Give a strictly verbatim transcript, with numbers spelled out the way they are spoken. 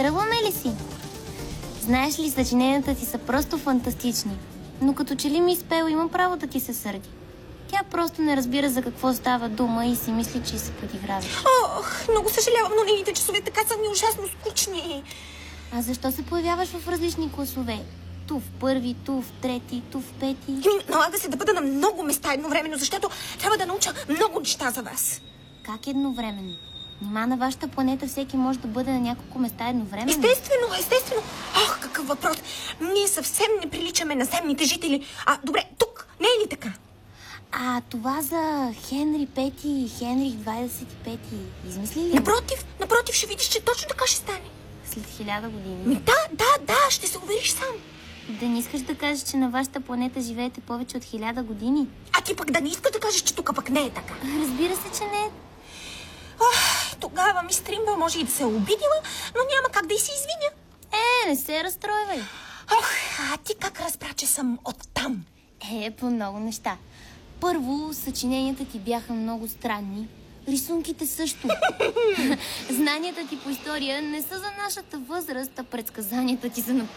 Разочарована ли си? Знаеш ли, съчиненията ти са просто фантастични. Но като че ли мис Пел има право да ти се сърди. Тя просто не разбира за какво става дума и си мисли, че се подиграваш. Ох, много съжалявам, но нейните часове така са ми ужасно скучни. А защо се появяваш в различни класове? Ту в първи, ту в трети, ту в пети. Ми, налага се да бъда на много места едновременно, защото трябва да науча много неща за вас. Как едновременно? Нима на вашата планета всеки може да бъде на няколко места едновременно? Естествено, естествено. Ох, какъв въпрос. Ние съвсем не приличаме на земните жители. А, добре, тук, не е ли така? А това за Хенри Пети и Хенрих двадесет и пети измисли ли? Напротив, напротив, ще видиш, че точно така ще стане. След хиляда години. Ми, да, да, да, ще се увериш сам. Да не искаш да кажеш, че на вашата планета живеете повече от хиляда години? А ти пък да не искаш да кажеш, че тук пък не е така. Разбира се, че не. Ох, тогава ми Стримбъл може и да се е обидила, но няма как да й се извиня. Е, не се разстройвай. Ох, а ти как разбра, че съм оттам? Е, по много неща. Първо, съчиненията ти бяха много странни. Рисунките също. Знанията ти по история не са за нашата възраст, а предсказанията ти са на